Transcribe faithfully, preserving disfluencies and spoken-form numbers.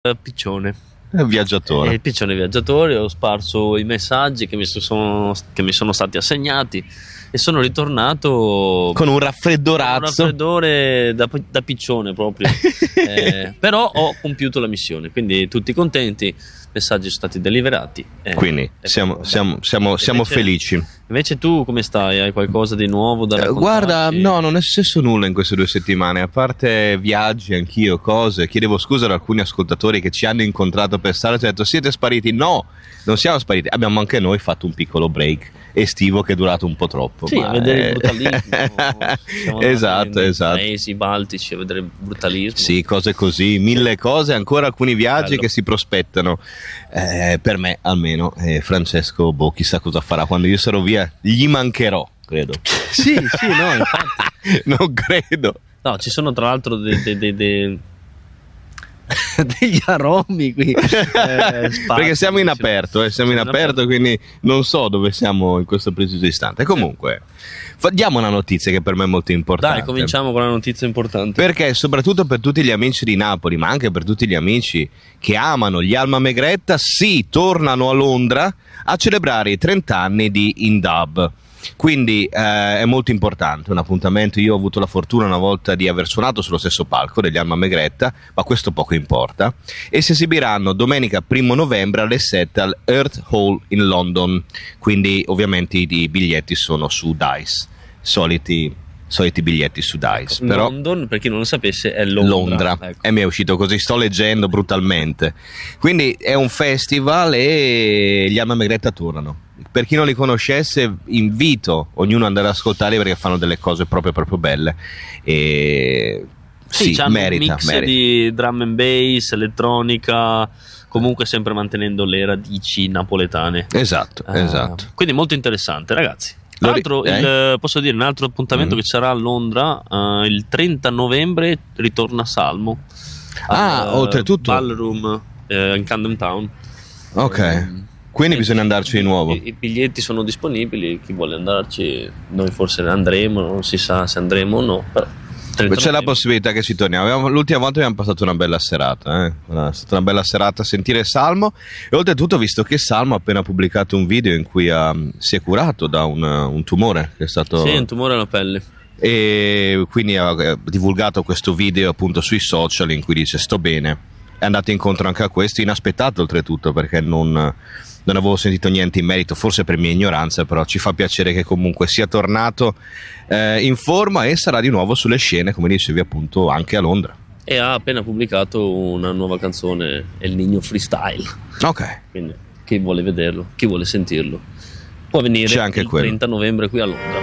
Piccione. È un viaggiatore. È il piccione viaggiatore. Ho sparso i messaggi che mi sono, che mi sono stati assegnati e sono ritornato con un raffreddorazzo, con un raffreddore da, da piccione proprio. eh, però ho compiuto la missione, quindi tutti contenti. Messaggi sono stati deliberati. Eh, quindi siamo, siamo, siamo, siamo invece, felici. Invece tu come stai? Hai qualcosa di nuovo da raccontarci? Guarda, no, non è successo nulla in queste due settimane, a parte viaggi, anch'io, cose. Chiedevo scusa ad alcuni ascoltatori che ci hanno incontrato per strada e ci hanno detto siete spariti? No, non siamo spariti, abbiamo anche noi fatto un piccolo break estivo che è durato un po' troppo. Sì, ma a vedere è... il brutalismo. Esatto, nei esatto. paesi baltici a vedere il brutalismo. Sì, cose così, mille cose, ancora alcuni viaggi Bello. Che si prospettano. Eh, per me almeno, eh, Francesco, boh, chissà cosa farà quando io sarò via, gli mancherò, credo. Sì, sì, no, infatti. Non credo. No, ci sono tra l'altro dei... dei, dei, dei... degli aromi qui eh, perché siamo in aperto, eh, siamo in aperto, quindi non so dove siamo in questo preciso istante. Comunque diamo una notizia che per me è molto importante. Dai, cominciamo con una notizia importante, perché soprattutto per tutti gli amici di Napoli, ma anche per tutti gli amici che amano gli Alma Megretta, sì, tornano a Londra a celebrare i trenta anni di Indub. Quindi eh, è molto importante, un appuntamento. Io ho avuto la fortuna una volta di aver suonato sullo stesso palco degli Alma Megretta, ma questo poco importa, e si esibiranno domenica primo novembre alle sette al Earth Hall in London. Quindi ovviamente i, i biglietti sono su Dice, soliti soliti biglietti su Dice. Ecco, però London, per chi non lo sapesse, è Londra, Londra. Ecco. E mi è uscito così, sto leggendo brutalmente. Quindi è un festival e gli Alma Megretta tornano. Per chi non li conoscesse, invito ognuno ad andare ad ascoltare perché fanno delle cose proprio proprio belle. E sì, sì, hanno merita, un mix merita. di drum and bass, elettronica, comunque sempre mantenendo le radici napoletane. Esatto, Uh, esatto. Quindi molto interessante, ragazzi. Tra l'altro, eh? il, posso dire un altro appuntamento Mm. che sarà a Londra uh, il trenta novembre ritorna Salmo. Ah, al, oltretutto. Ballroom eh, in Camden Town. Ok. Um, Quindi eh, bisogna andarci di nuovo. I, I biglietti sono disponibili, chi vuole andarci, noi forse ne andremo, non si sa se andremo o no. Però C'è la novembre. possibilità che ci torniamo. Abbiamo, l'ultima volta abbiamo passato una bella serata, eh? È stata una bella serata a sentire Salmo. E oltretutto, visto che Salmo ha appena pubblicato un video in cui ha, si è curato da un, un tumore che è stato. Sì, un tumore alla pelle. E quindi ha divulgato questo video appunto sui social in cui dice sto bene. È andato incontro anche a questo, inaspettato oltretutto, perché non, non avevo sentito niente in merito, forse per mia ignoranza, però ci fa piacere che comunque sia tornato eh, in forma e sarà di nuovo sulle scene, come dicevi appunto, anche a Londra. E ha appena pubblicato una nuova canzone, El Niño Freestyle. Ok. Quindi chi vuole vederlo, chi vuole sentirlo, può venire C'è anche il quello. trenta novembre qui a Londra.